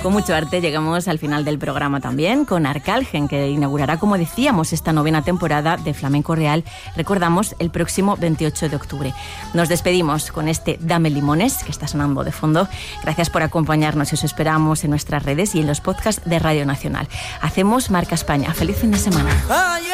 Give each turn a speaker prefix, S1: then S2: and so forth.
S1: Con mucho arte llegamos al final del programa también, con Arcalgen, que inaugurará, como decíamos, esta 9ª temporada de Flamenco Real, recordamos, el próximo 28 de octubre. Nos despedimos con este Dame Limones, que está sonando de fondo. Gracias por acompañarnos y os esperamos en nuestras redes y en los podcasts de Radio Nacional. Hacemos Marca España. ¡Feliz fin de semana!